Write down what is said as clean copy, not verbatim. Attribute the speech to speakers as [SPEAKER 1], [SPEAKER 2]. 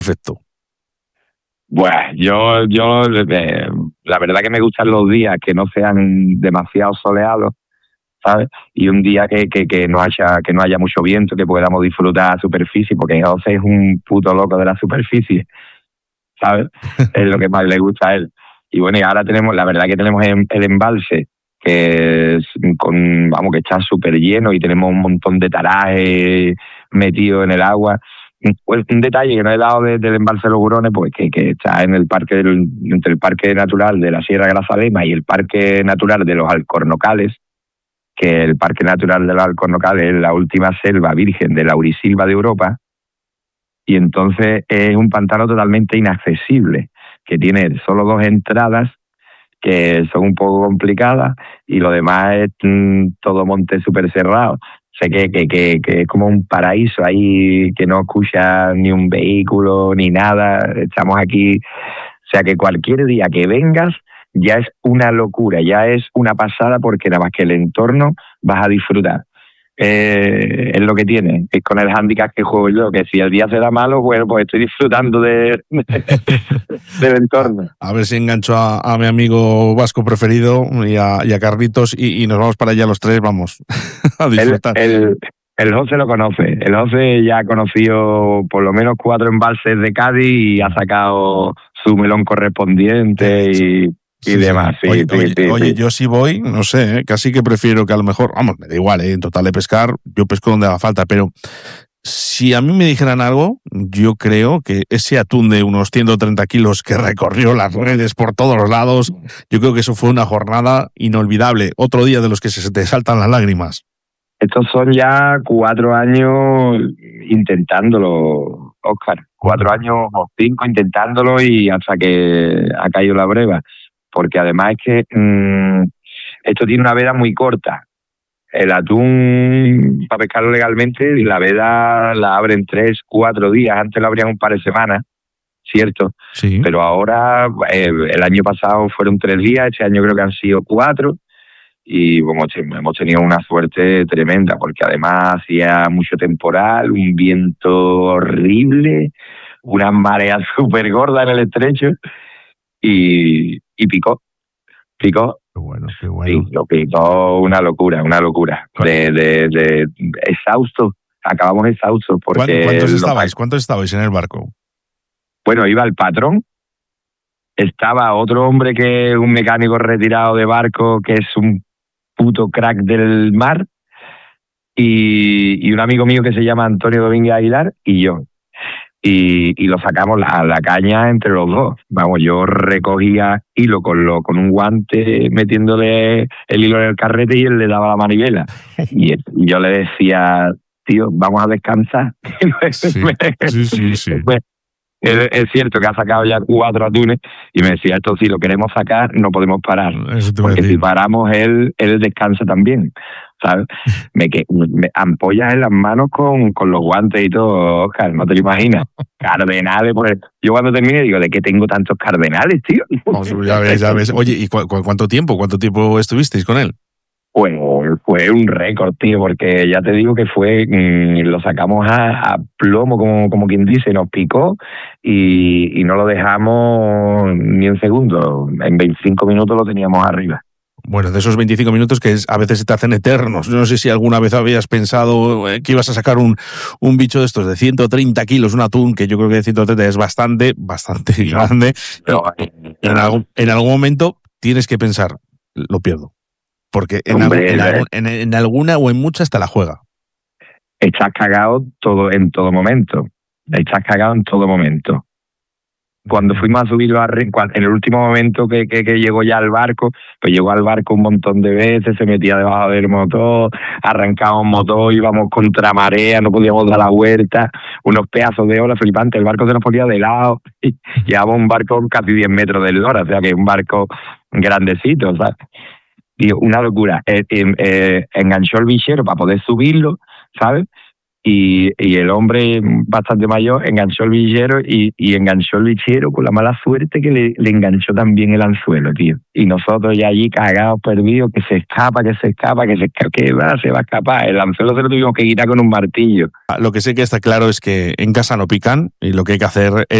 [SPEAKER 1] Perfecto.
[SPEAKER 2] Bueno, la verdad que me gustan los días que no sean demasiado soleados, ¿sabes? Y un día que no haya mucho viento, que podamos disfrutar la superficie, porque José es un puto loco de la superficie, ¿sabes? Es lo que más le gusta a él. Y bueno, y ahora la verdad que tenemos el embalse, que está súper lleno y tenemos un montón de tarajes metidos en el agua. Pues un detalle que no he dado del embalse de los Hurones, pues que está en el entre el Parque Natural de la Sierra de Grazalema y el Parque Natural de los Alcornocales, que el Parque Natural de los Alcornocales es la última selva virgen de laurisilva de Europa, y entonces es un pantano totalmente inaccesible, que tiene solo 2 entradas que son un poco complicadas, y lo demás es todo monte súper cerrado. Sé que es como un paraíso ahí, que no escucha ni un vehículo ni nada. Estamos aquí, o sea que cualquier día que vengas ya es una locura, ya es una pasada, porque nada más que el entorno vas a disfrutar. Es lo que tiene, es con el hándicap que juego yo, que si el día será malo, bueno, pues estoy disfrutando del entorno.
[SPEAKER 1] A ver si engancho a mi amigo vasco preferido y a Carlitos y nos vamos para allá los tres, vamos, a disfrutar.
[SPEAKER 2] El José lo conoce, el José ya ha conocido por lo menos 4 embalses de Cádiz y ha sacado su melón correspondiente y demás. Sí.
[SPEAKER 1] Oye, yo sí voy, no sé, casi que prefiero que a lo mejor, vamos, me da igual, en total de pescar, yo pesco donde haga falta, pero si a mí me dijeran algo, yo creo que ese atún de unos 130 kilos que recorrió las redes por todos los lados, yo creo que eso fue una jornada inolvidable, otro día de los que se te saltan las lágrimas.
[SPEAKER 2] Estos son ya 4 años intentándolo, Óscar. 4 años o 5 intentándolo, y hasta que ha caído la breva. Porque además es que esto tiene una veda muy corta. El atún, para pescarlo legalmente, la veda la abren 3, 4 días. Antes lo abrían un par de semanas, ¿cierto?
[SPEAKER 1] Sí.
[SPEAKER 2] Pero ahora, el año pasado fueron 3 días, este año creo que han sido 4. Y bueno, hemos tenido una suerte tremenda, porque además hacía mucho temporal, un viento horrible, unas mareas súper gordas en el estrecho, y picó.
[SPEAKER 1] Qué bueno.
[SPEAKER 2] Sí, lo picó una locura. De exhausto, acabamos exhaustos. Porque
[SPEAKER 1] ¿Cuántos estabais en el barco?
[SPEAKER 2] Bueno, iba el patrón, estaba otro hombre que es un mecánico retirado de barco, que es un puto crack del mar, y un amigo mío que se llama Antonio Domínguez Aguilar, y yo. Y lo sacamos la caña entre los dos. Vamos, yo recogía hilo con un guante, metiéndole el hilo en el carrete, y él le daba la manivela. Y yo le decía, tío, vamos a descansar.
[SPEAKER 1] Sí.
[SPEAKER 2] Es cierto que ha sacado ya 4 atunes, y me decía, esto si lo queremos sacar no podemos parar, porque si paramos él descansa también, ¿sabes? Me ampollas en las manos con los guantes y todo, Óscar, no te lo imaginas. Cardenales, pues yo cuando termine digo, ¿de qué tengo tantos cardenales, tío?
[SPEAKER 1] Ya ves. Oye, ¿y cuánto tiempo estuvisteis con él?
[SPEAKER 2] Pues fue un récord, tío, porque ya te digo que lo sacamos a plomo, como quien dice, nos picó, y no lo dejamos ni un segundo. En 25 minutos lo teníamos arriba.
[SPEAKER 1] Bueno, de esos 25 minutos que a veces se te hacen eternos. No sé si alguna vez habías pensado que ibas a sacar un bicho de estos de 130 kilos, un atún, que yo creo que de 130 es bastante grande. Pero en algún momento tienes que pensar, lo pierdo. Porque en alguna o en muchas te la juega.
[SPEAKER 2] Estás cagado en todo momento. Cuando fuimos a subirlo en el último momento que llegó ya al barco, pues llegó al barco un montón de veces, se metía debajo del motor, arrancábamos motor, íbamos contra marea, no podíamos dar la vuelta, unos pedazos de olas flipantes, el barco se nos ponía de lado, y llevamos un barco casi 10 metros de eslora, o sea que es un barco grandecito, ¿sabes? Tío, una locura. Enganchó el bichero para poder subirlo, ¿sabes? y el hombre bastante mayor enganchó el bichero y enganchó el bichero con la mala suerte que le enganchó también el anzuelo, tío. Y nosotros ya allí cagados, perdidos, que se escapa, que va, se va a escapar. El anzuelo se lo tuvimos que quitar con un martillo.
[SPEAKER 1] Lo que sí que está claro es que en casa no pican y lo que hay que hacer es